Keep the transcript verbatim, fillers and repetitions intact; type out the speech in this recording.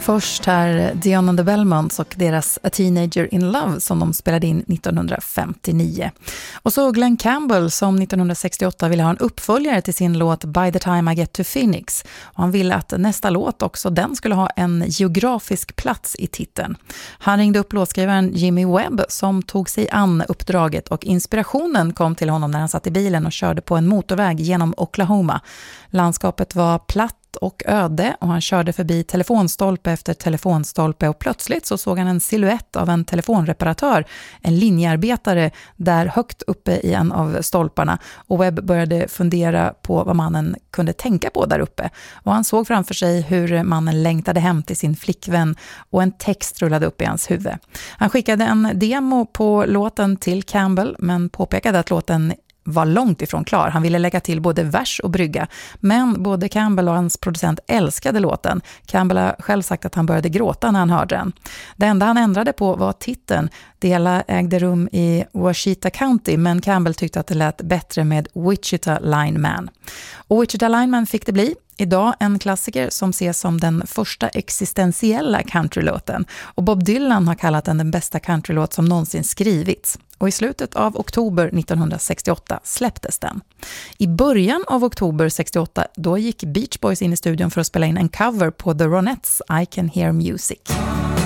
Först här Dion and the Belmonts och deras A Teenager in Love som de spelade in nittonhundrafemtionio. Och så Glenn Campbell som nittonhundrasextioåtta ville ha en uppföljare till sin låt By the time I get to Phoenix. Och han ville att nästa låt också den skulle ha en geografisk plats i titeln. Han ringde upp låtskrivaren Jimmy Webb som tog sig an uppdraget och inspirationen kom till honom när han satt i bilen och körde på en motorväg genom Oklahoma. Landskapet var platt och öde och han körde förbi telefonstolpe efter telefonstolpe och plötsligt så såg han en silhuett av en telefonreparatör, en linjearbetare där högt uppe i en av stolparna och Webb började fundera på vad mannen kunde tänka på där uppe och han såg framför sig hur mannen längtade hem till sin flickvän och en text rullade upp i hans huvud. Han skickade en demo på låten till Campbell men påpekade att låten var långt ifrån klar. Han ville lägga till både vers och brygga. Men både Campbell och hans producent älskade låten. Campbell har själv sagt att han började gråta när han hörde den. Det enda han ändrade på var titeln. Det hela ägde rum i Washita County men Campbell tyckte att det lät bättre med Wichita Lineman. Och Wichita Lineman fick det bli. Idag en klassiker som ses som den första existentiella countrylåten. Och Bob Dylan har kallat den den bästa countrylåt som någonsin skrivits. Och i slutet av oktober nittonhundrasextioåtta släpptes den. I början av oktober sextioåtta då gick Beach Boys in i studion för att spela in en cover på The Ronettes I Can Hear Music.